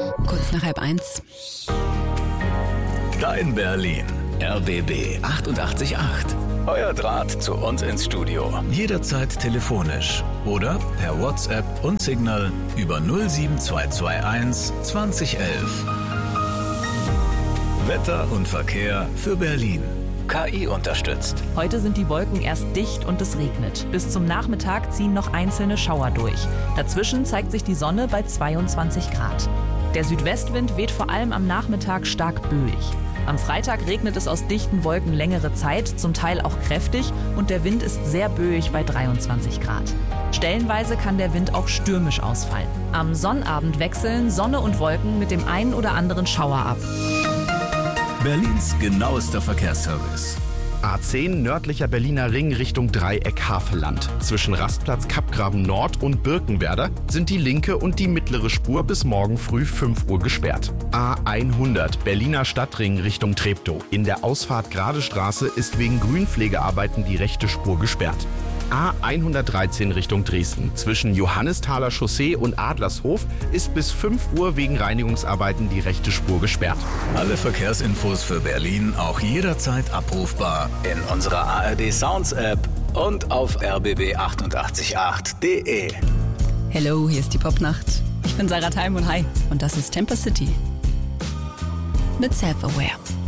Kurz nach 12:30. Dein Berlin. RBB 88.8. Euer Draht zu uns ins Studio. Jederzeit telefonisch oder per WhatsApp und Signal über 07221 2011. Wetter und Verkehr für Berlin. KI unterstützt. Heute sind die Wolken erst dicht und es regnet. Bis zum Nachmittag ziehen noch einzelne Schauer durch. Dazwischen zeigt sich die Sonne bei 22 Grad. Der Südwestwind weht vor allem am Nachmittag stark böig. Am Freitag regnet es aus dichten Wolken längere Zeit, zum Teil auch kräftig, und der Wind ist sehr böig bei 23 Grad. Stellenweise kann der Wind auch stürmisch ausfallen. Am Sonnabend wechseln Sonne und Wolken mit dem einen oder anderen Schauer ab. Berlins genauester Verkehrsservice. A10 nördlicher Berliner Ring Richtung Dreieck Havelland. Zwischen Rastplatz Kappgraben Nord und Birkenwerder sind die linke und die mittlere Spur bis morgen früh 5 Uhr gesperrt. A100 Berliner Stadtring Richtung Treptow. In der Ausfahrt Gradestraße ist wegen Grünpflegearbeiten die rechte Spur gesperrt. A113 Richtung Dresden. Zwischen Johannisthaler Chaussee und Adlershof ist bis 5 Uhr wegen Reinigungsarbeiten die rechte Spur gesperrt. Alle Verkehrsinfos für Berlin auch jederzeit abrufbar in unserer ARD Sounds App und auf rbb888.de. Hello, hier ist die Popnacht. Ich bin Sarah Theim und hi. Und das ist Temper City. Mit Self-Aware.